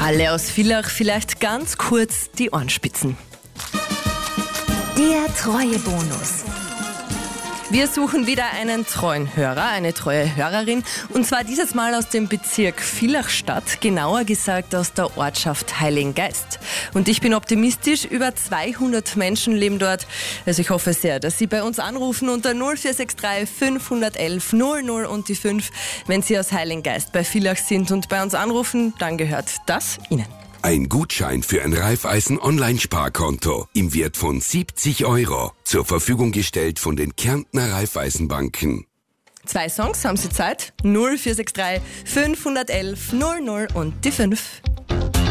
Alle aus Villach, vielleicht ganz kurz die Ohrenspitzen. Der Treuebonus. Wir suchen wieder einen treuen Hörer, eine treue Hörerin, und zwar dieses Mal aus dem Bezirk Villachstadt, genauer gesagt aus der Ortschaft Heiligengeist. Und ich bin optimistisch, über 200 Menschen leben dort. Also ich hoffe sehr, dass Sie bei uns anrufen unter 0463 511 00 und die 5, wenn Sie aus Heiligengeist bei Villach sind und bei uns anrufen, dann gehört das Ihnen. Ein Gutschein für ein Raiffeisen-Online-Sparkonto im Wert von 70 € zur Verfügung gestellt von den Kärntner Raiffeisenbanken. 2 Songs haben Sie Zeit, 0463 511 00 und die 5.